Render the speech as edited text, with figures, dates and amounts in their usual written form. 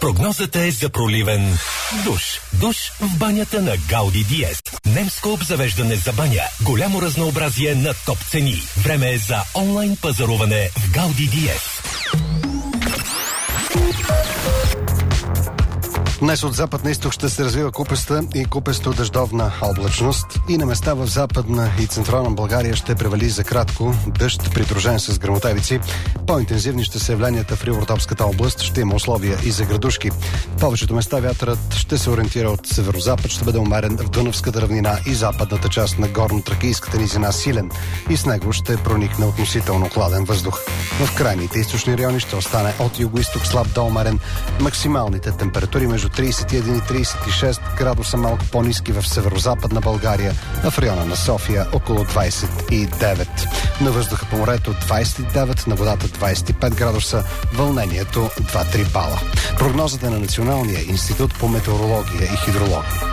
Прогнозата е за проливен душ. Душ в банята на Гауди Диез. Немско обзавеждане за баня. Голямо разнообразие на топ цени. Време е за онлайн пазаруване в Гауди Диез. Днес от запад на изток ще се развива купеста и купесто-дъждовна облачност и на места в западна и централна България ще превали за кратко дъжд, придружен с гръмотевици. По-интензивни ще са явленията в Ривнодолската област, ще има условия и за градушки. В повечето места вятърът ще се ориентира от северозапад, ще бъде умерен в Дунавската равнина и западната част на горно-тракийската низина силен и с него ще проникне относително хладен въздух. В крайните източни райони ще остане от юго-исток слаб до умерен. Максималните температури между 31 и 36 градуса, малко по-ниски в северо-западна България, а в района на София около 29. На въздуха по морето 29, на водата 25 градуса, вълнението 2-3 бала. Прогнозата на Националния институт по метеорология и хидрология.